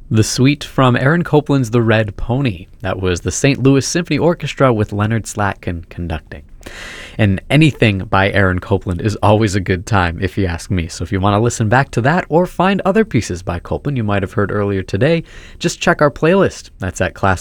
The suite from Aaron Copland's The Red Pony. That was the St. Louis Symphony Orchestra with Leonard Slatkin conducting. And anything by Aaron Copland is always a good time, if you ask me. So if you want to listen back to that or find other pieces by Copland you might have heard earlier today, just check our playlist. That's at